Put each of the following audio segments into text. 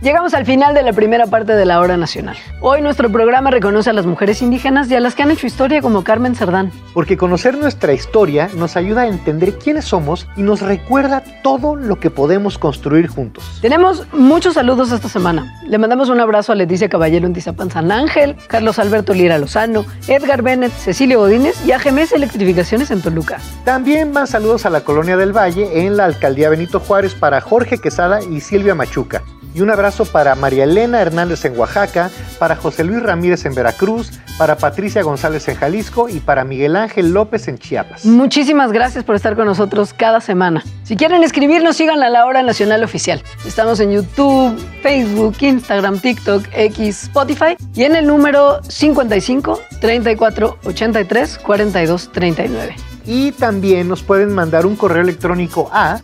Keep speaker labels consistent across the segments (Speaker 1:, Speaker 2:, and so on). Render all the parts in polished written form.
Speaker 1: Llegamos al final de la primera parte de la Hora Nacional. Hoy nuestro programa reconoce a las mujeres indígenas y a las que han hecho historia como Carmen Cerdán.
Speaker 2: Porque conocer nuestra historia nos ayuda a entender quiénes somos y nos recuerda todo lo que podemos construir juntos.
Speaker 1: Tenemos muchos saludos esta semana. Le mandamos un abrazo a Leticia Caballero en Tizapán San Ángel, Carlos Alberto Lira Lozano, Edgar Bennett, Cecilio Godínez y a GMS Electrificaciones en Toluca.
Speaker 2: También van saludos a la Colonia del Valle en la Alcaldía Benito Juárez para Jorge Quesada y Silvia Machuca. Y un abrazo para María Elena Hernández en Oaxaca, para José Luis Ramírez en Veracruz, para Patricia González en Jalisco y para Miguel Ángel López en Chiapas.
Speaker 1: Muchísimas gracias por estar con nosotros cada semana. Si quieren escribirnos, sigan a La Hora Nacional Oficial. Estamos en YouTube, Facebook, Instagram, TikTok, X, Spotify y en el número 55 34 83 42 39.
Speaker 2: Y también nos pueden mandar un correo electrónico a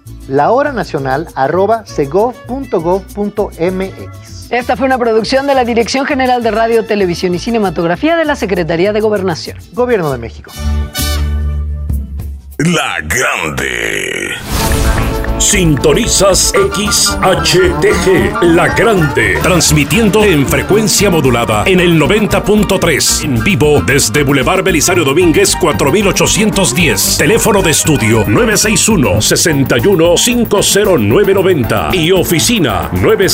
Speaker 2: lahoranacional@segov.gov.mx.
Speaker 1: Esta fue una producción de la Dirección General de Radio, Televisión y Cinematografía de la Secretaría de Gobernación.
Speaker 2: Gobierno de México.
Speaker 3: La Grande. Sintonizas XHTG, La Grande, transmitiendo en frecuencia modulada en el 90.3, en vivo desde Boulevard Belisario Domínguez 4810, teléfono de estudio 961-61-50990 y oficina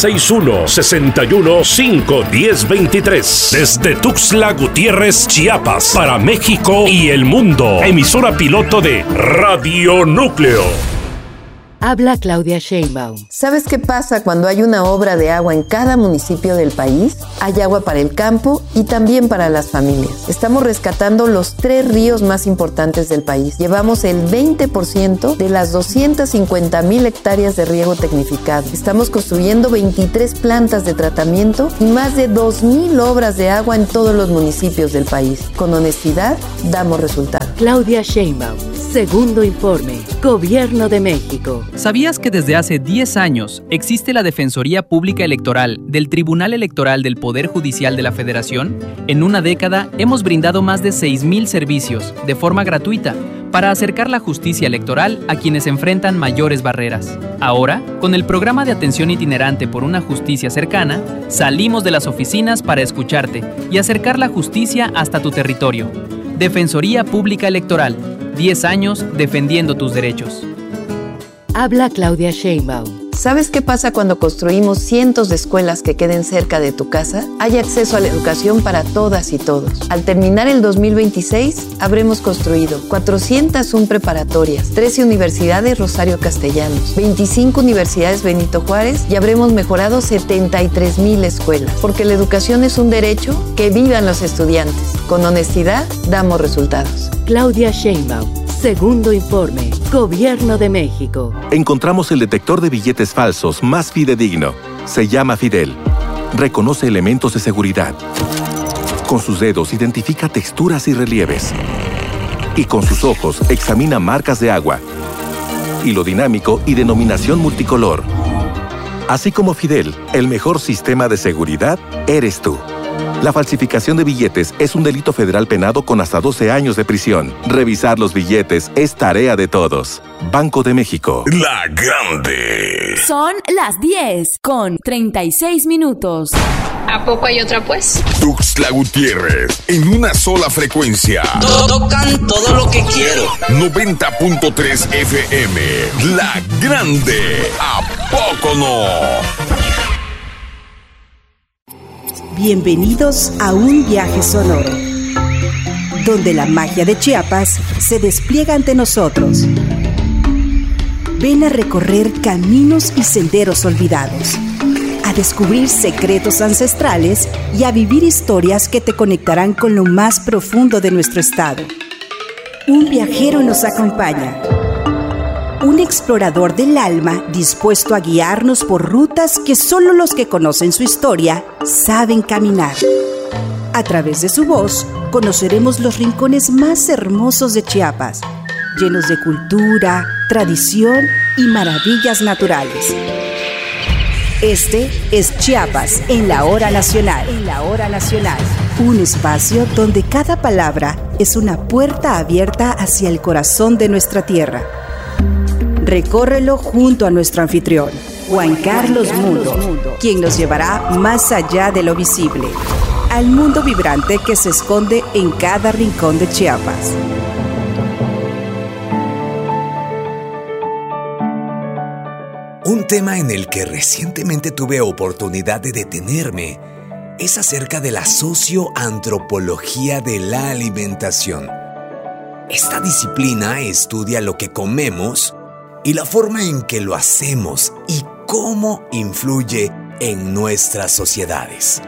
Speaker 3: 961-61-51023, desde Tuxtla Gutiérrez, Chiapas, para México y el mundo, emisora piloto de Radio Núcleo.
Speaker 4: Habla Claudia Sheinbaum.
Speaker 5: ¿Sabes qué pasa cuando hay una obra de agua en cada municipio del país? Hay agua para el campo y también para las familias. Estamos rescatando los 3 ríos más importantes del país. Llevamos el 20% de las 250,000 hectáreas de riego tecnificado. Estamos construyendo 23 plantas de tratamiento y más de 2,000 obras de agua en todos los municipios del país. Con honestidad, damos resultados.
Speaker 4: Claudia Sheinbaum. Segundo informe. Gobierno de México.
Speaker 6: ¿Sabías que desde hace 10 años existe la Defensoría Pública Electoral del Tribunal Electoral del Poder Judicial de la Federación? En una década hemos brindado más de 6,000 servicios de forma gratuita para acercar la justicia electoral a quienes enfrentan mayores barreras. Ahora, con el programa de atención itinerante por una justicia cercana, salimos de las oficinas para escucharte y acercar la justicia hasta tu territorio. Defensoría Pública Electoral. 10 años defendiendo tus derechos.
Speaker 4: Habla Claudia Sheinbaum.
Speaker 5: ¿Sabes qué pasa cuando construimos cientos de escuelas que queden cerca de tu casa? Hay acceso a la educación para todas y todos. Al terminar el 2026, habremos construido 401 preparatorias, 13 universidades Rosario Castellanos, 25 universidades Benito Juárez y habremos mejorado 73,000 escuelas. Porque la educación es un derecho, que vivan los estudiantes. Con honestidad, damos resultados.
Speaker 4: Claudia Sheinbaum. Segundo informe. Gobierno de México.
Speaker 7: Encontramos el detector de billetes falsos más fidedigno. Se llama Fidel. Reconoce elementos de seguridad. Con sus dedos identifica texturas y relieves. Y con sus ojos examina marcas de agua, hilo dinámico y denominación multicolor. Así como Fidel, el mejor sistema de seguridad eres tú. La falsificación de billetes es un delito federal penado con hasta 12 años de prisión. Revisar los billetes es tarea de todos. Banco de México.
Speaker 3: La Grande.
Speaker 8: Son las 10:36.
Speaker 9: ¿A poco hay otra, pues?
Speaker 3: Tuxtla Gutiérrez, en una sola frecuencia.
Speaker 10: Tocan todo lo que quiero.
Speaker 3: 90.3 FM. La Grande. ¿A poco no?
Speaker 11: Bienvenidos a un viaje sonoro, donde la magia de Chiapas se despliega ante nosotros. Ven a recorrer caminos y senderos olvidados, a descubrir secretos ancestrales y a vivir historias que te conectarán con lo más profundo de nuestro estado. Un viajero nos acompaña. Un explorador del alma dispuesto a guiarnos por rutas que solo los que conocen su historia saben caminar. A través de su voz, conoceremos los rincones más hermosos de Chiapas, llenos de cultura, tradición y maravillas naturales. Este es Chiapas en la Hora Nacional. Un espacio donde cada palabra es una puerta abierta hacia el corazón de nuestra tierra. Recórrelo junto a nuestro anfitrión, Juan Carlos Mundo, quien nos llevará más allá de lo visible, al mundo vibrante que se esconde en cada rincón de Chiapas.
Speaker 8: Un tema en el que recientemente tuve oportunidad de detenerme es acerca de la socioantropología de la alimentación. Esta disciplina estudia lo que comemos y la forma en que lo hacemos y cómo influye en nuestras sociedades.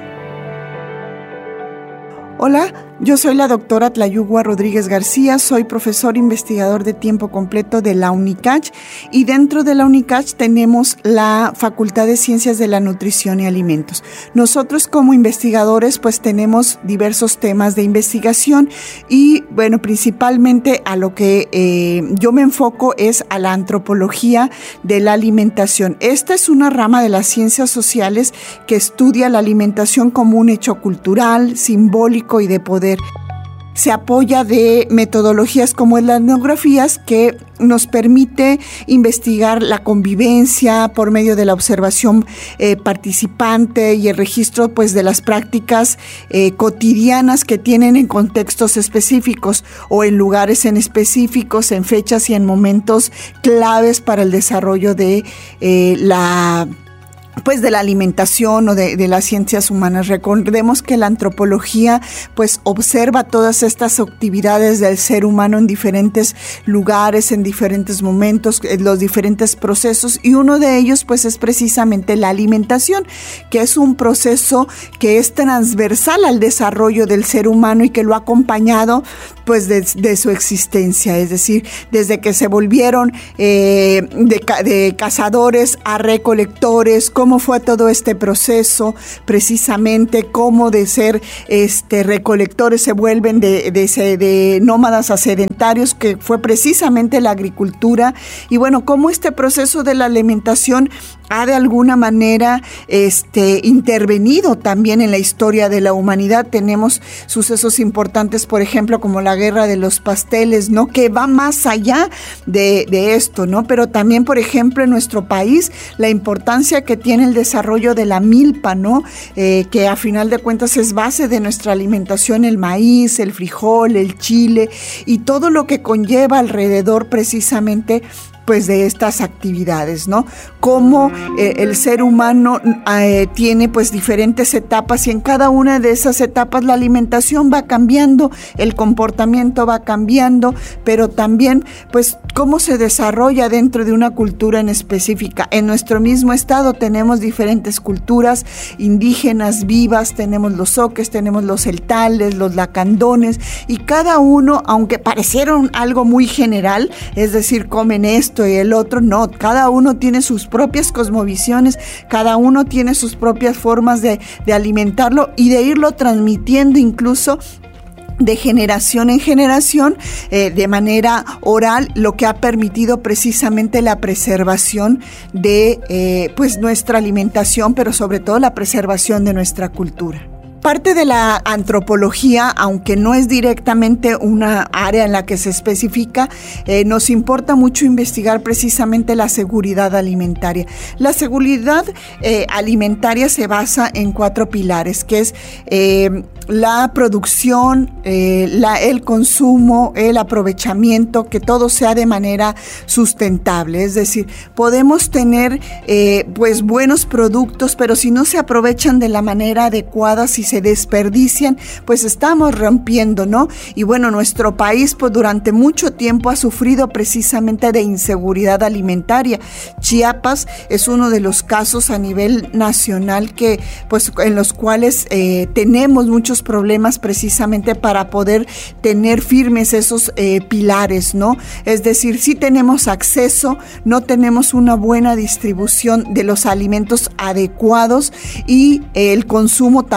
Speaker 12: Hola, yo soy la doctora Tlayugua Rodríguez García, soy profesor investigador de tiempo completo de la UNICACH y dentro de la UNICACH tenemos la Facultad de Ciencias de la Nutrición y Alimentos. Nosotros como investigadores pues tenemos diversos temas de investigación y bueno, principalmente a lo que yo me enfoco es a la antropología de la alimentación. Esta es una rama de las ciencias sociales que estudia la alimentación como un hecho cultural, simbólico y de poder. Se apoya de metodologías como las etnografías que nos permite investigar la convivencia por medio de la observación participante y el registro pues de las prácticas cotidianas que tienen en contextos específicos o en lugares en específicos, en fechas y en momentos claves para el desarrollo de la alimentación o de las ciencias humanas. Recordemos que la antropología pues observa todas estas actividades del ser humano en diferentes lugares, en diferentes momentos, en los diferentes procesos, y uno de ellos pues es precisamente la alimentación, que es un proceso que es transversal al desarrollo del ser humano y que lo ha acompañado pues de su existencia, es decir, desde que se volvieron de cazadores a recolectores, cómo fue todo este proceso, precisamente cómo de ser recolectores se vuelven de nómadas a sedentarios, que fue precisamente la agricultura, y bueno, cómo este proceso de la alimentación ha de alguna manera intervenido también en la historia de la humanidad. Tenemos sucesos importantes, por ejemplo, como la guerra de los pasteles, ¿no? Que va más allá de esto, ¿no? Pero también, por ejemplo, en nuestro país, la importancia que tiene el desarrollo de la milpa, ¿no? Que a final de cuentas es base de nuestra alimentación, el maíz, el frijol, el chile y todo lo que conlleva alrededor precisamente pues de estas actividades, ¿no? Cómo el ser humano tiene pues diferentes etapas y en cada una de esas etapas la alimentación va cambiando, el comportamiento va cambiando, pero también pues cómo se desarrolla dentro de una cultura en específica. En nuestro mismo estado tenemos diferentes culturas indígenas vivas, tenemos los zoques, tenemos los celtales, los lacandones, y cada uno, aunque parecieron algo muy general, es decir, comen esto y el otro, no, cada uno tiene sus propias cosmovisiones, cada uno tiene sus propias formas de alimentarlo y de irlo transmitiendo incluso de generación en generación, de manera oral, lo que ha permitido precisamente la preservación de pues nuestra alimentación, pero sobre todo la preservación de nuestra cultura. Parte de la antropología, aunque no es directamente una área en la que se especifica, nos importa mucho investigar precisamente la seguridad alimentaria. La seguridad alimentaria se basa en 4 pilares, que es la producción, el consumo, el aprovechamiento, que todo sea de manera sustentable. Es decir, podemos tener pues buenos productos, pero si no se aprovechan de la manera adecuada, si se desperdician, pues estamos rompiendo, ¿no? Y bueno, nuestro país pues durante mucho tiempo ha sufrido precisamente de inseguridad alimentaria. Chiapas es uno de los casos a nivel nacional que pues en los cuales tenemos muchos problemas precisamente para poder tener firmes esos pilares, ¿no? Es decir, sí tenemos acceso, no tenemos una buena distribución de los alimentos adecuados y el consumo tampoco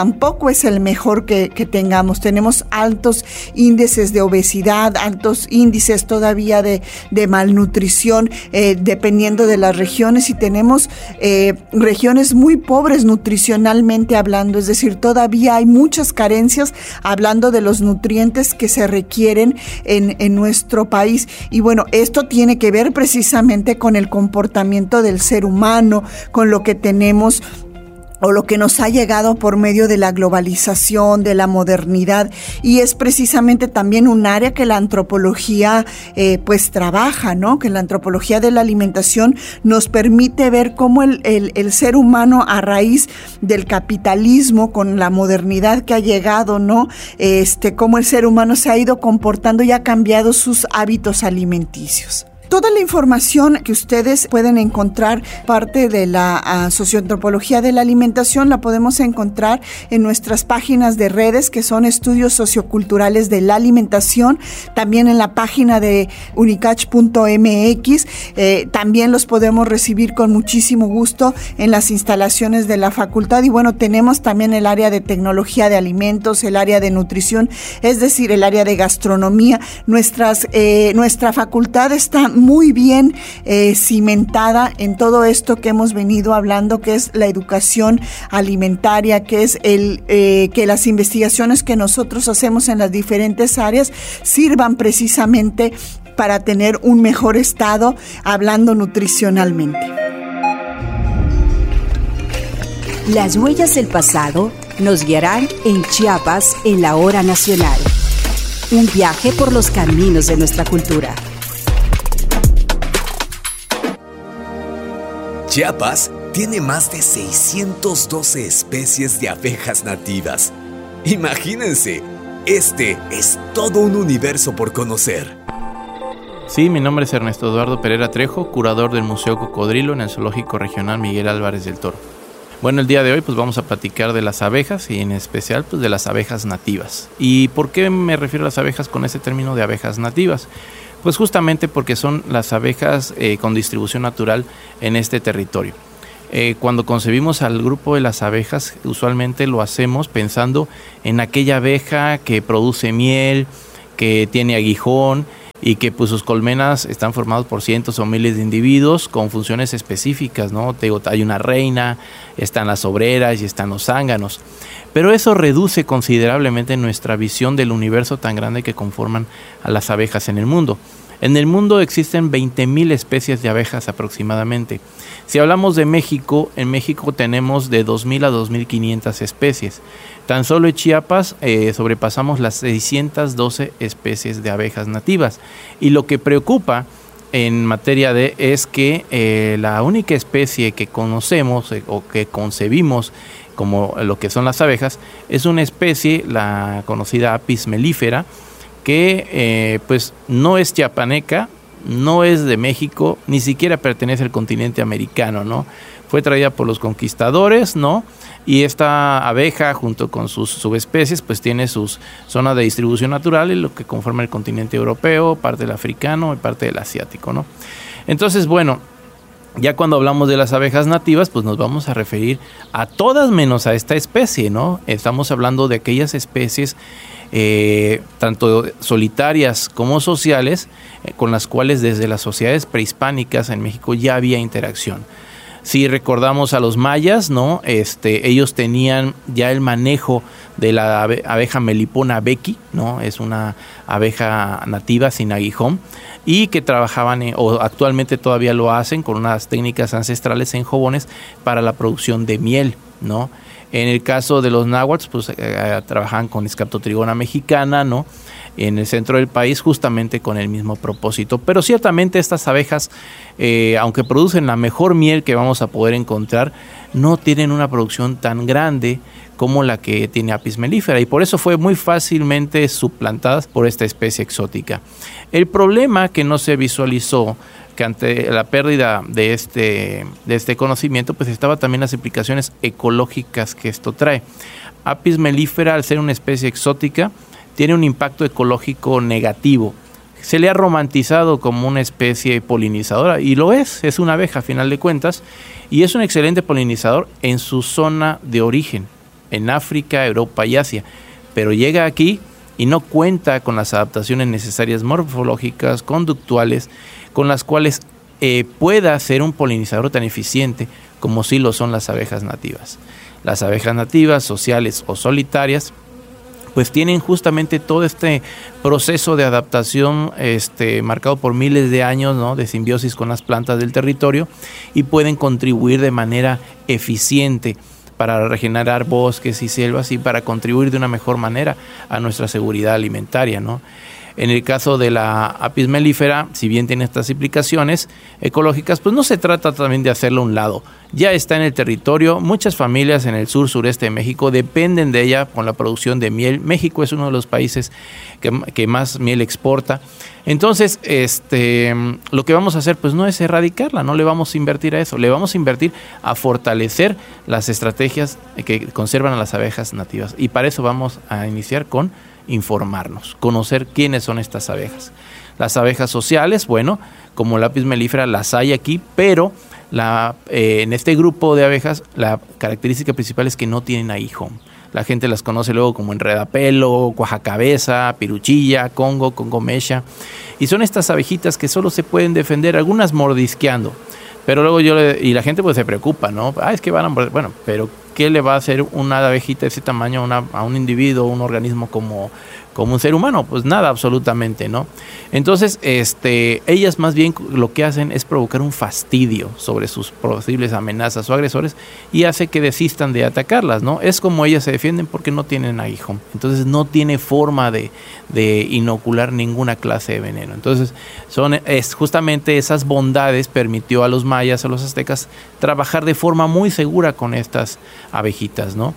Speaker 12: tampoco es el mejor que tengamos. Tenemos altos índices de obesidad, altos índices todavía de malnutrición, dependiendo de las regiones, y tenemos regiones muy pobres nutricionalmente hablando, es decir, todavía hay muchas carencias hablando de los nutrientes que se requieren en nuestro país. Y bueno, esto tiene que ver precisamente con el comportamiento del ser humano, con lo que tenemos o lo que nos ha llegado por medio de la globalización, de la modernidad, y es precisamente también un área que la antropología pues trabaja, ¿no? Que la antropología de la alimentación nos permite ver cómo el ser humano, a raíz del capitalismo, con la modernidad que ha llegado, ¿no? Cómo el ser humano se ha ido comportando y ha cambiado sus hábitos alimenticios. Toda la información que ustedes pueden encontrar, parte de la socioantropología de la alimentación, la podemos encontrar en nuestras páginas de redes, que son Estudios Socioculturales de la Alimentación, también en la página de unicach.mx. También los podemos recibir con muchísimo gusto en las instalaciones de la facultad. Y bueno, tenemos también el área de tecnología de alimentos, el área de nutrición, es decir, el área de gastronomía. Nuestra facultad está muy bien cimentada en todo esto que hemos venido hablando, que es la educación alimentaria, que es que las investigaciones que nosotros hacemos en las diferentes áreas sirvan precisamente para tener un mejor estado hablando nutricionalmente.
Speaker 11: Las huellas del pasado nos guiarán en Chiapas en la hora nacional. Un viaje por los caminos de nuestra cultura.
Speaker 8: Chiapas tiene más de 612 especies de abejas nativas. Imagínense, este es todo un universo por conocer.
Speaker 13: Sí, mi nombre es Ernesto Eduardo Pereira Trejo, curador del Museo Cocodrilo en el Zoológico Regional Miguel Álvarez del Toro. Bueno, el día de hoy pues vamos a platicar de las abejas y en especial pues de las abejas nativas. ¿Y por qué me refiero a las abejas con ese término de abejas nativas? Pues justamente porque son las abejas con distribución natural en este territorio. Cuando concebimos al grupo de las abejas, usualmente lo hacemos pensando en aquella abeja que produce miel, que tiene aguijón y que pues sus colmenas están formadas por cientos o miles de individuos con funciones específicas, ¿no? Hay una reina, están las obreras y están los zánganos. Pero eso reduce considerablemente nuestra visión del universo tan grande que conforman a las abejas en el mundo. En el mundo existen 20,000 especies de abejas aproximadamente. Si hablamos de México, en México tenemos de 2,000 a 2,500 especies. Tan solo en Chiapas sobrepasamos las 612 especies de abejas nativas. Y lo que preocupa en materia de es que la única especie que conocemos o que concebimos como lo que son las abejas es una especie, la conocida Apis mellifera, que pues no es chiapaneca, no es de México, ni siquiera pertenece al continente americano, ¿no? Fue traída por los conquistadores, ¿no? Y esta abeja, junto con sus subespecies, pues tiene sus zonas de distribución natural, en lo que conforma el continente europeo, parte del africano y parte del asiático, ¿no? Entonces, bueno, ya cuando hablamos de las abejas nativas, pues nos vamos a referir a todas menos a esta especie, ¿no? Estamos hablando de aquellas especies tanto solitarias como sociales, con las cuales desde las sociedades prehispánicas en México ya había interacción. Si recordamos a los mayas, ¿no? Ellos tenían ya el manejo de la abeja Melipona bequi, ¿no? Es una abeja nativa sin aguijón y que trabajaban o actualmente todavía lo hacen con unas técnicas ancestrales en jabones para la producción de miel, ¿no? En el caso de los náhuatl, pues trabajan con Scaptotrigona mexicana, ¿no? En el centro del país, justamente con el mismo propósito. Pero ciertamente estas abejas, aunque producen la mejor miel que vamos a poder encontrar, no tienen una producción tan grande como la que tiene Apis mellifera, y por eso fue muy fácilmente suplantadas por esta especie exótica. El problema que no se visualizó, que ante la pérdida de este conocimiento, pues estaba también las implicaciones ecológicas que esto trae. Apis mellifera, al ser una especie exótica, tiene un impacto ecológico negativo. Se le ha romantizado como una especie polinizadora, y lo es una abeja a final de cuentas, y es un excelente polinizador en su zona de origen. en África, Europa y Asia, pero llega aquí y no cuenta con las adaptaciones necesarias morfológicas, conductuales, con las cuales pueda ser un polinizador tan eficiente como sí lo son las abejas nativas. Las abejas nativas, sociales o solitarias, pues tienen justamente todo este proceso de adaptación marcado por miles de años, ¿no?, de simbiosis con las plantas del territorio, y pueden contribuir de manera eficiente para regenerar bosques y selvas y para contribuir de una mejor manera a nuestra seguridad alimentaria, ¿no? En el caso de la Apis mellifera, si bien tiene estas implicaciones ecológicas, pues no se trata también de hacerlo a un lado. Ya está en el territorio, muchas familias en el sureste de México dependen de ella con la producción de miel. México es uno de los países que más miel exporta. Entonces, lo que vamos a hacer pues no es erradicarla, no le vamos a invertir a eso, le vamos a invertir a fortalecer las estrategias que conservan a las abejas nativas. Y para eso vamos a iniciar con informarnos, conocer quiénes son estas abejas. Las abejas sociales, bueno, como la Apis mellifera las hay aquí, pero en este grupo de abejas la característica principal es que no tienen aguijón. La gente las conoce luego como enredapelo, cuajacabeza, piruchilla, congo mecha, y son estas abejitas que solo se pueden defender, algunas mordisqueando, pero luego y la gente pues se preocupa, ¿no? Es que van a morder. Bueno, pero ¿qué le va a hacer una abejita de ese tamaño a un individuo, un organismo como un ser humano? Pues nada, absolutamente, ¿no? Entonces, ellas más bien lo que hacen es provocar un fastidio sobre sus posibles amenazas o agresores y hace que desistan de atacarlas, ¿no? Es como ellas se defienden porque no tienen aguijón. Entonces no tiene forma de inocular ninguna clase de veneno. Entonces, justamente esas bondades permitió a los mayas, a los aztecas, trabajar de forma muy segura con estas abejitas, ¿no?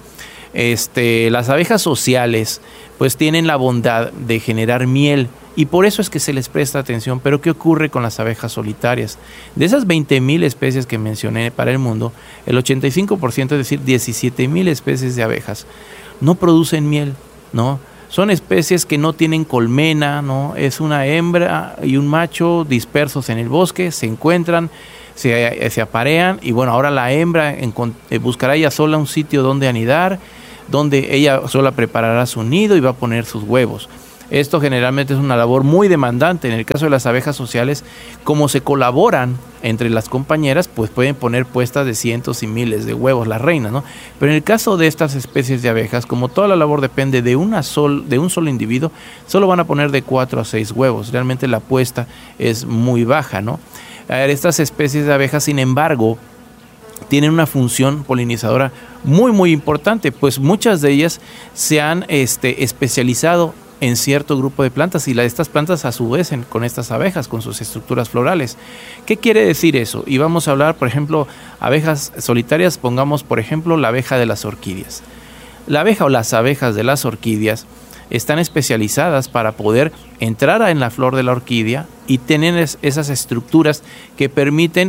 Speaker 13: Las abejas sociales pues tienen la bondad de generar miel y por eso es que se les presta atención. Pero ¿qué ocurre con las abejas solitarias? De esas 20,000 especies que mencioné para el mundo, el 85%, es decir, 17,000 especies de abejas, no producen miel, ¿no? Son especies que no tienen colmena, ¿no? Es una hembra y un macho dispersos en el bosque, se encuentran, se aparean y bueno, ahora la hembra buscará ella sola un sitio donde anidar, donde ella sola preparará su nido y va a poner sus huevos. Esto generalmente es una labor muy demandante. En el caso de las abejas sociales, como se colaboran entre las compañeras, pues pueden poner puestas de cientos y miles de huevos las reinas, ¿no? Pero en el caso de estas especies de abejas, como toda la labor depende de un solo individuo, solo van a poner de 4 a 6 huevos. Realmente la puesta es muy baja, ¿no? Estas especies de abejas, sin embargo, tienen una función polinizadora muy muy importante, pues muchas de ellas se han especializado en cierto grupo de plantas y estas plantas a su vez con estas abejas, con sus estructuras florales. ¿Qué quiere decir eso? Y vamos a hablar, por ejemplo, abejas solitarias, pongamos por ejemplo la abeja de las orquídeas. La abeja o las abejas de las orquídeas están especializadas para poder entrar en la flor de la orquídea y tener esas estructuras que permiten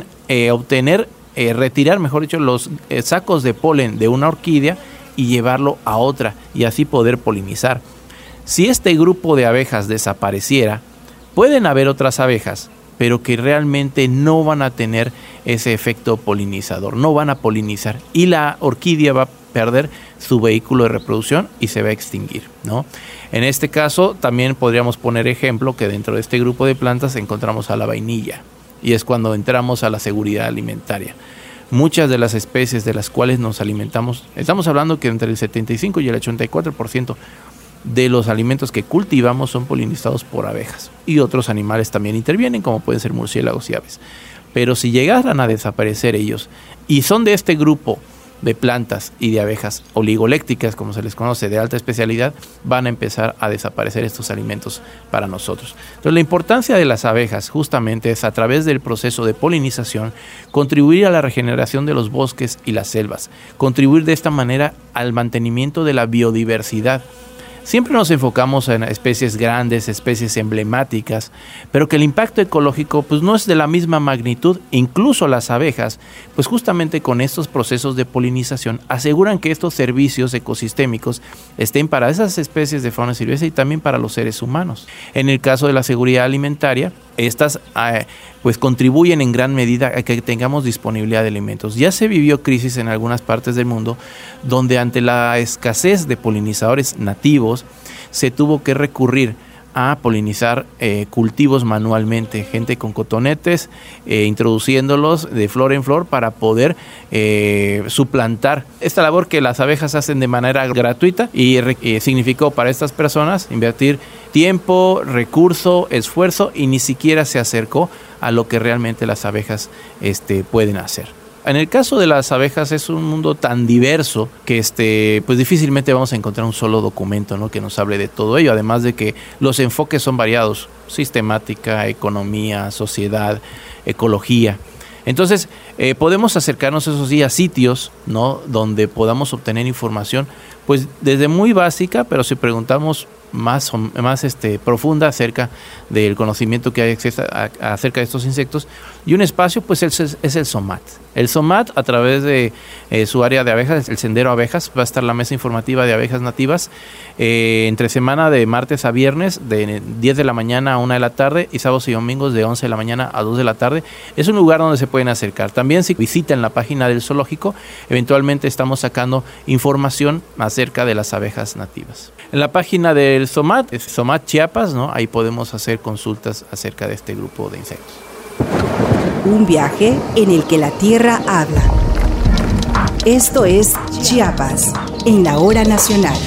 Speaker 13: retirar, mejor dicho, los sacos de polen de una orquídea y llevarlo a otra y así poder polinizar. Si este grupo de abejas desapareciera, pueden haber otras abejas, pero que realmente no van a tener ese efecto polinizador, no van a polinizar y la orquídea va a perder su vehículo de reproducción y se va a extinguir, ¿no? En este caso también podríamos poner ejemplo que dentro de este grupo de plantas encontramos a la vainilla y es cuando entramos a la seguridad alimentaria. Muchas de las especies de las cuales nos alimentamos, estamos hablando que entre el 75 y el 84% de los alimentos que cultivamos son polinizados por abejas y otros animales también intervienen, como pueden ser murciélagos y aves. Pero si llegaran a desaparecer ellos y son de este grupo de plantas y de abejas oligolécticas, como se les conoce, de alta especialidad, van a empezar a desaparecer estos alimentos para nosotros. Entonces, la importancia de las abejas justamente es, a través del proceso de polinización, contribuir a la regeneración de los bosques y las selvas, contribuir de esta manera al mantenimiento de la biodiversidad. Siempre nos enfocamos en especies grandes, especies emblemáticas, pero que el impacto ecológico pues no es de la misma magnitud. Incluso las abejas, pues justamente con estos procesos de polinización, aseguran que estos servicios ecosistémicos estén para esas especies de fauna silvestre y también para los seres humanos. En el caso de la seguridad alimentaria, estas pues contribuyen en gran medida a que tengamos disponibilidad de alimentos. Ya se vivió crisis en algunas partes del mundo donde ante la escasez de polinizadores nativos se tuvo que recurrir a polinizar cultivos manualmente, gente con cotonetes, introduciéndolos de flor en flor para poder suplantar esta labor que las abejas hacen de manera gratuita y significó para estas personas invertir tiempo, recurso, esfuerzo y ni siquiera se acercó a lo que realmente las abejas pueden hacer. En el caso de las abejas es un mundo tan diverso que pues difícilmente vamos a encontrar un solo documento, ¿no?, que nos hable de todo ello, además de que los enfoques son variados: sistemática, economía, sociedad, ecología. Entonces podemos acercarnos esos días a sitios, ¿no?, donde podamos obtener información pues desde muy básica, pero si preguntamos más profunda acerca del conocimiento que hay acerca de estos insectos. Y un espacio pues es el SOMAT. El SOMAT, a través de su área de abejas, el Sendero Abejas, va a estar la mesa informativa de abejas nativas entre semana de martes a viernes de 10 de la mañana a 1 de la tarde y sábados y domingos de 11 de la mañana a 2 de la tarde. Es un lugar donde se pueden acercar. También si visitan la página del zoológico, eventualmente estamos sacando información acerca de las abejas nativas. En la página del SOMAT, es SOMAT Chiapas, ¿no?, ahí podemos hacer consultas acerca de este grupo de insectos.
Speaker 11: Un viaje en el que la tierra habla. Esto es Chiapas, en la hora nacional.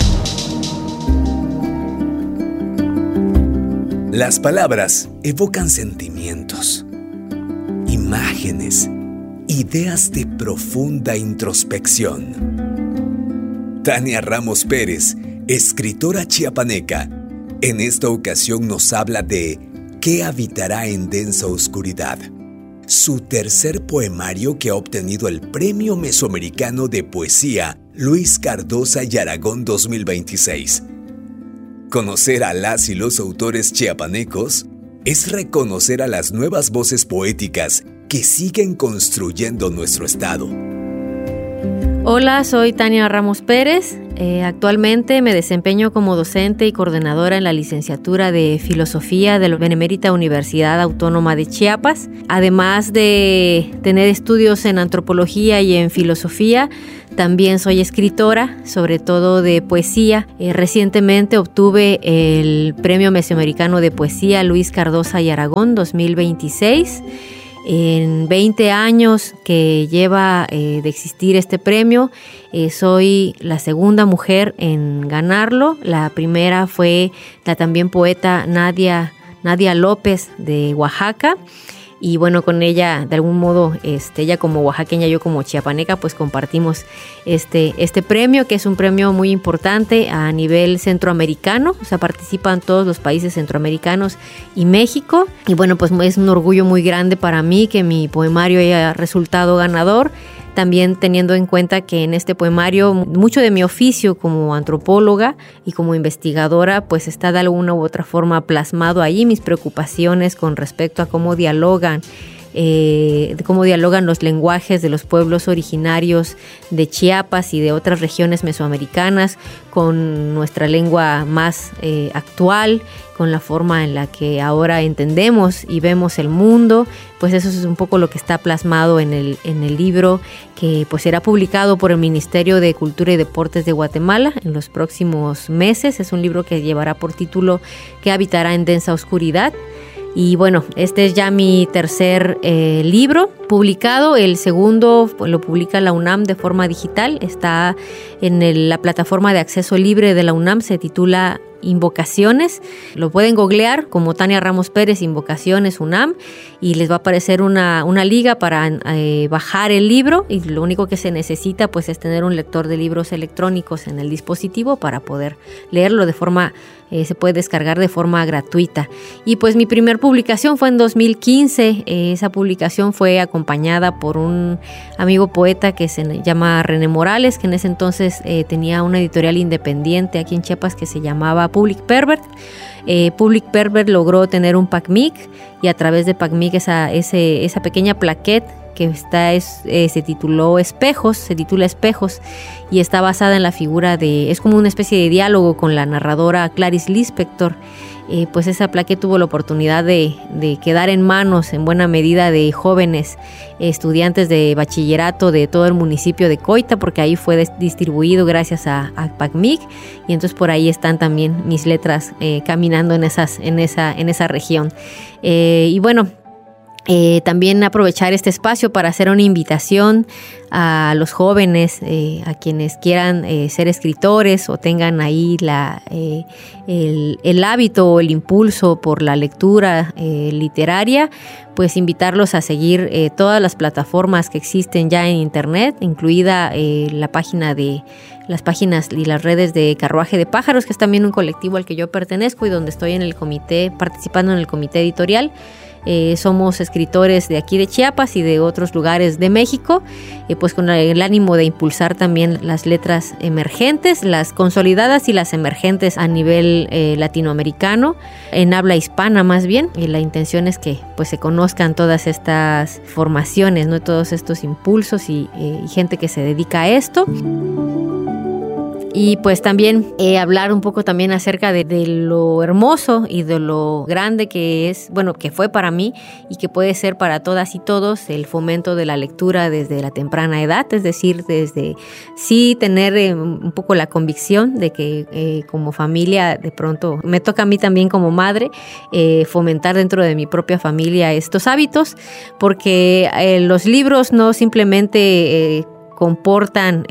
Speaker 8: Las palabras evocan sentimientos, imágenes, ideas de profunda introspección. Tania Ramos Pérez, escritora chiapaneca, en esta ocasión nos habla de ¿Qué habitará en densa oscuridad?, su tercer poemario que ha obtenido el Premio Mesoamericano de Poesía Luis Cardosa y Aragón 2026. Conocer a las y los autores chiapanecos es reconocer a las nuevas voces poéticas que siguen construyendo nuestro estado.
Speaker 14: Hola, soy Tania Ramos Pérez. Actualmente me desempeño como docente y coordinadora en la licenciatura de Filosofía de la Benemérita Universidad Autónoma de Chiapas. Además de tener estudios en antropología y en filosofía, también soy escritora, sobre todo de poesía. Recientemente obtuve el Premio Mesoamericano de Poesía Luis Cardosa y Aragón 2026. En 20 años que lleva de existir este premio, soy la segunda mujer en ganarlo. La primera fue la también poeta Nadia López de Oaxaca. Y bueno, con ella, de algún modo, ella como oaxaqueña, yo como chiapaneca, pues compartimos este premio, que es un premio muy importante a nivel centroamericano. O sea, participan todos los países centroamericanos y México. Y bueno, pues es un orgullo muy grande para mí que mi poemario haya resultado ganador. También teniendo en cuenta que en este poemario mucho de mi oficio como antropóloga y como investigadora pues está de alguna u otra forma plasmado ahí, mis preocupaciones con respecto a cómo dialogan los lenguajes de los pueblos originarios de Chiapas y de otras regiones mesoamericanas con nuestra lengua más actual, con la forma en la que ahora entendemos y vemos el mundo. Pues eso es un poco lo que está plasmado en el libro que pues será publicado por el Ministerio de Cultura y Deportes de Guatemala en los próximos meses. Es un libro que llevará por título ¿Qué habitará en densa oscuridad? Y bueno, este es ya mi tercer libro publicado. El segundo lo publica la UNAM de forma digital. Está en la plataforma de acceso libre de la UNAM. Se titula Invocaciones. Lo pueden googlear como Tania Ramos Pérez, Invocaciones UNAM, y les va a aparecer una liga para bajar el libro, y lo único que se necesita pues es tener un lector de libros electrónicos en el dispositivo para poder leerlo de forma se puede descargar de forma gratuita. Y pues mi primer publicación fue en 2015. Esa publicación fue acompañada por un amigo poeta que se llama René Morales, que en ese entonces tenía una editorial independiente aquí en Chiapas que se llamaba Public Pervert. Public Pervert logró tener un PACMIC, y a través de PACMIC esa pequeña plaquette que se titula Espejos, y está basada en la figura es como una especie de diálogo con la narradora Clarice Lispector. Pues esa plaqueta tuvo la oportunidad de quedar en manos en buena medida de jóvenes estudiantes de bachillerato de todo el municipio de Coita, porque ahí fue distribuido gracias a PACMIC, y entonces por ahí están también mis letras caminando en esa región. Y bueno, también aprovechar este espacio para hacer una invitación a los jóvenes, a quienes quieran ser escritores o tengan ahí el hábito o el impulso por la lectura literaria, pues invitarlos a seguir todas las plataformas que existen ya en internet, incluida las páginas y las redes de Carruaje de Pájaros, que es también un colectivo al que yo pertenezco y donde estoy participando en el comité editorial. Somos escritores de aquí de Chiapas y de otros lugares de México, pues con el ánimo de impulsar también las letras emergentes, las consolidadas y las emergentes a nivel latinoamericano, en habla hispana más bien, y la intención es que pues se conozcan todas estas formaciones, ¿no? Todos estos impulsos y gente que se dedica a esto. Y pues también hablar un poco también acerca de lo hermoso y de lo grande que fue para mí y que puede ser para todas y todos el fomento de la lectura desde la temprana edad, es decir, desde sí tener un poco la convicción de que como familia, de pronto me toca a mí también como madre fomentar dentro de mi propia familia estos hábitos, porque los libros no simplemente comportan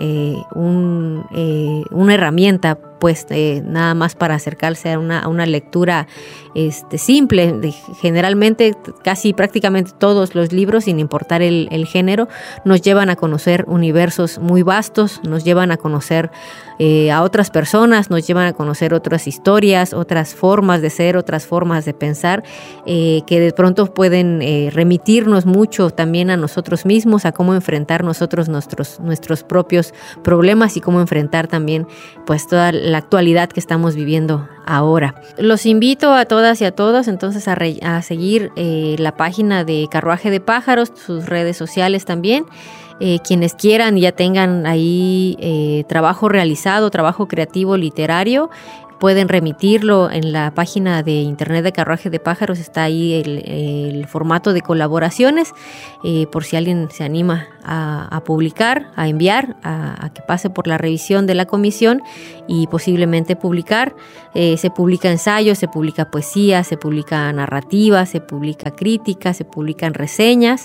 Speaker 14: una herramienta, pues nada más para acercarse a una lectura simple. Generalmente, casi prácticamente todos los libros, sin importar el género, nos llevan a conocer universos muy vastos, nos llevan a conocer a otras personas, nos llevan a conocer otras historias, otras formas de ser, otras formas de pensar, que de pronto pueden remitirnos mucho también a nosotros mismos, a cómo enfrentar nosotros nuestros propios problemas y cómo enfrentar también pues toda la actualidad que estamos viviendo ahora. Los invito a todas y a todos entonces a seguir la página de Carruaje de Pájaros, sus redes sociales también. Quienes quieran ya tengan ahí trabajo realizado, trabajo creativo literario, pueden remitirlo en la página de internet de Carruaje de Pájaros. Está ahí el formato de colaboraciones, por si alguien se anima a publicar, a enviar, a que pase por la revisión de la comisión y posiblemente publicar. Se publica ensayo, se publica poesía, se publica narrativa, se publica crítica, se publican reseñas.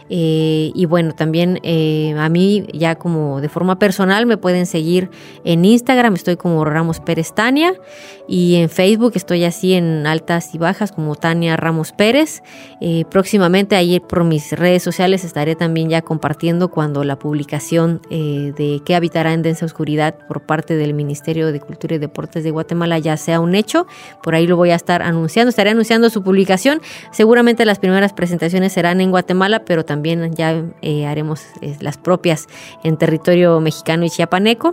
Speaker 14: Y bueno, también a mí ya como de forma personal me pueden seguir en Instagram, estoy como Ramos Pérez Tania, y en Facebook estoy así en altas y bajas como Tania Ramos Pérez. Próximamente ahí por mis redes sociales estaré también ya compartiendo cuando la publicación de ¿Qué habitará en densa oscuridad? Por parte del Ministerio de Cultura y Deportes de Guatemala ya sea un hecho. Por ahí lo voy a estar anunciando, estaré anunciando su publicación. Seguramente las primeras presentaciones serán en Guatemala, pero también ya haremos las propias en territorio mexicano y chiapaneco.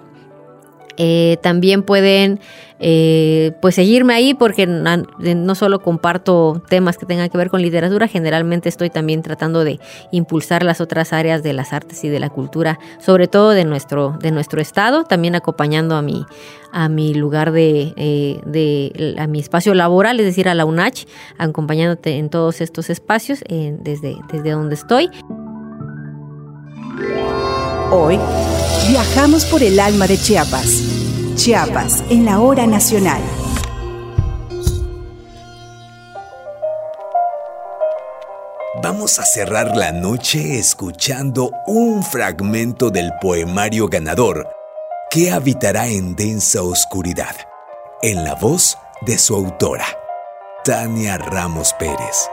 Speaker 14: También pueden pues seguirme ahí porque no solo comparto temas que tengan que ver con literatura, generalmente estoy también tratando de impulsar las otras áreas de las artes y de la cultura, sobre todo de nuestro estado, también acompañando a mi lugar a mi espacio laboral, es decir, a la UNACH, acompañándote en todos estos espacios desde donde estoy.
Speaker 11: Hoy viajamos por el alma de Chiapas. Chiapas en la hora nacional.
Speaker 8: Vamos a cerrar la noche escuchando un fragmento del poemario ganador, ¿Qué habitará en densa oscuridad?, en la voz de su autora, Tania Ramos Pérez.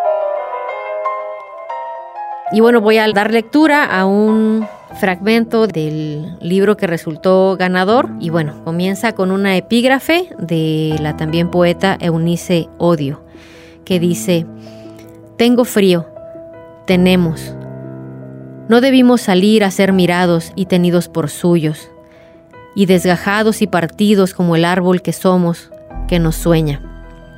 Speaker 14: Y bueno, voy a dar lectura a un fragmento del libro que resultó ganador. Y bueno, comienza con una epígrafe de la también poeta Eunice Odio, que dice: tengo frío, tenemos. No debimos salir a ser mirados y tenidos por suyos, y desgajados y partidos como el árbol que somos, que nos sueña.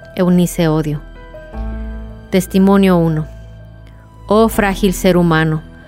Speaker 14: Eunice Odio. Testimonio 1. Oh frágil ser humano,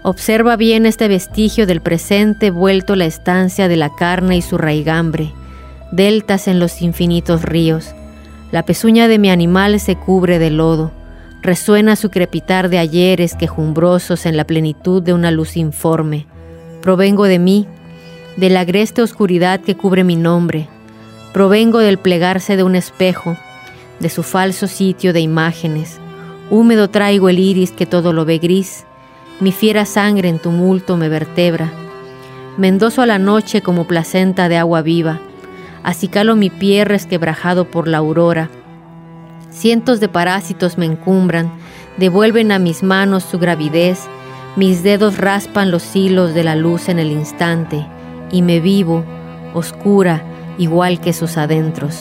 Speaker 14: Observa bien este vestigio del presente vuelto la estancia de la carne y su raigambre, deltas en los infinitos ríos. La pezuña de mi animal se cubre de lodo, resuena su crepitar de ayeres quejumbrosos en la plenitud de una luz informe. Provengo de mí, de la agreste oscuridad que cubre mi nombre. Provengo del plegarse de un espejo, de su falso sitio de imágenes. Húmedo traigo el iris que todo lo ve gris. Mi fiera sangre en tumulto me vertebra. Me endoso a la noche como placenta de agua viva. Acicalo mi pie resquebrajado por la aurora. Cientos de parásitos me encumbran, devuelven a mis manos su gravidez. Mis dedos raspan los hilos de la luz en el instante, y me vivo, oscura, igual que sus adentros.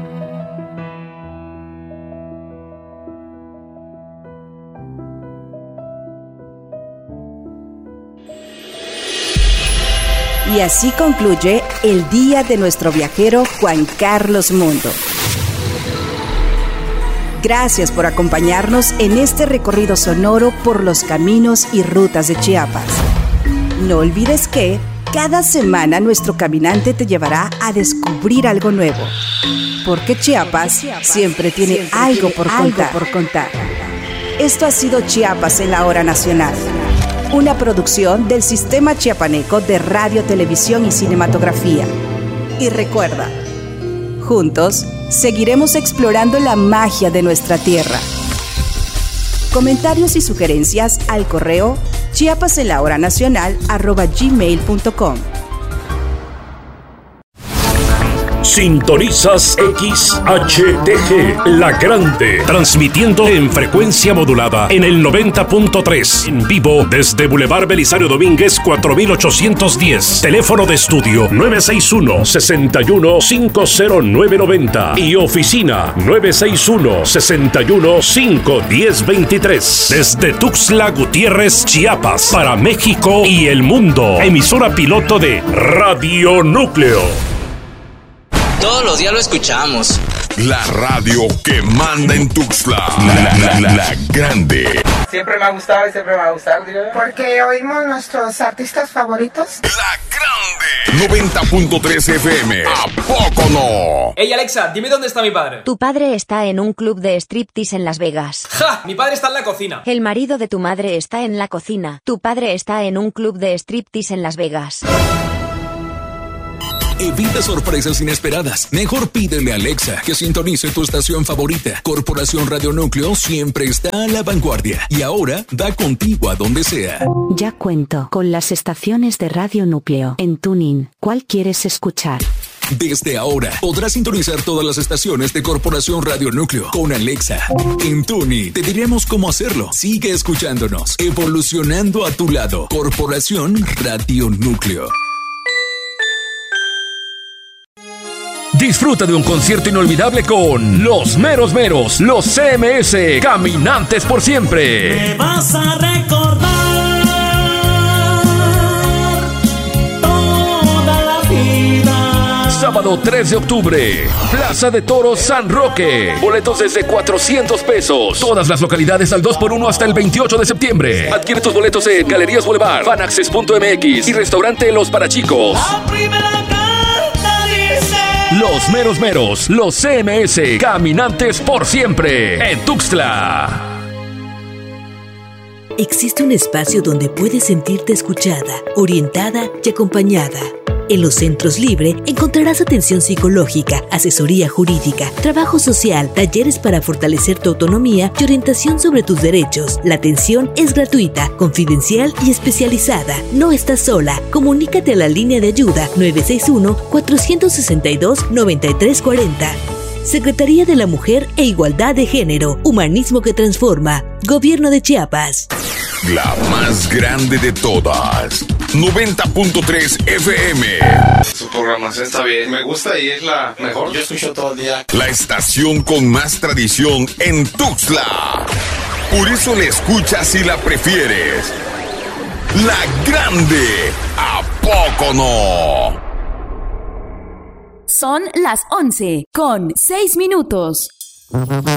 Speaker 11: Y así concluye el día de nuestro viajero Juan Carlos Mundo. Gracias por acompañarnos en este recorrido sonoro por los caminos y rutas de Chiapas. No olvides que cada semana nuestro caminante te llevará a descubrir algo nuevo, porque Chiapas siempre tiene algo por contar. Esto ha sido Chiapas en la Hora Nacional, una producción del Sistema Chiapaneco de Radio, Televisión y Cinematografía. Y recuerda, juntos seguiremos explorando la magia de nuestra tierra. Comentarios y sugerencias al correo chiapasenlahoranacional@gmail.com.
Speaker 3: Sintonizas XHTG, La Grande, transmitiendo en frecuencia modulada en el 90.3, en vivo desde Boulevard Belisario Domínguez 4810, teléfono de estudio 961-61-50990 y oficina 961-61-51023, desde Tuxtla Gutiérrez, Chiapas, para México y el mundo, emisora piloto de Radio Núcleo.
Speaker 10: Todos los días lo escuchamos.
Speaker 15: La radio que manda en Tuxtla. La Grande.
Speaker 16: Siempre me ha gustado y siempre me va a gustar. Porque oímos nuestros artistas favoritos.
Speaker 15: La Grande. 90.3 FM. ¿A poco no?
Speaker 17: Ey, Alexa, dime dónde está mi padre.
Speaker 18: Tu padre está en un club de striptease en Las Vegas.
Speaker 17: ¡Ja! Mi padre está en la cocina.
Speaker 18: El marido de tu madre está en la cocina. Tu padre está en un club de striptease en Las Vegas.
Speaker 8: Evita sorpresas inesperadas. Mejor pídele a Alexa que sintonice tu estación favorita. Corporación Radio Núcleo siempre está a la vanguardia y ahora da contigo a donde sea.
Speaker 19: Ya cuento con las estaciones de Radio Núcleo en TuneIn. ¿Cuál quieres escuchar?
Speaker 8: Desde ahora podrás sintonizar todas las estaciones de Corporación Radio Núcleo con Alexa. En TuneIn te diremos cómo hacerlo. Sigue escuchándonos, evolucionando a tu lado. Corporación Radio Núcleo.
Speaker 3: Disfruta de un concierto inolvidable con Los Meros Meros, los CMS, Caminantes por Siempre.
Speaker 20: Me vas a recordar toda la vida.
Speaker 3: Sábado 3 de octubre, Plaza de Toros San Roque. Boletos desde 400 pesos. Todas las localidades al 2x1 hasta el 28 de septiembre. Adquiere tus boletos en Galerías Boulevard, Fanaccess.mx y Restaurante Los Parachicos.
Speaker 20: La primera carta dice:
Speaker 3: Los Meros Meros, los CMS, Caminantes por Siempre, en Tuxtla.
Speaker 21: Existe un espacio donde puedes sentirte escuchada, orientada y acompañada. En los Centros Libre encontrarás atención psicológica, asesoría jurídica, trabajo social, talleres para fortalecer tu autonomía y orientación sobre tus derechos. La atención es gratuita, confidencial y especializada. No estás sola. Comunícate a la línea de ayuda 961-462-9340. Secretaría de la Mujer e Igualdad de Género. Humanismo que transforma. Gobierno de Chiapas.
Speaker 15: La más grande de todas. 90.3 FM.
Speaker 22: Su programación está bien. Me gusta y es la mejor. Yo escucho todo el día.
Speaker 15: La estación con más tradición en Tuxtla. Por eso la escuchas y la prefieres. La Grande. ¿A poco no?
Speaker 23: Son las 11:06.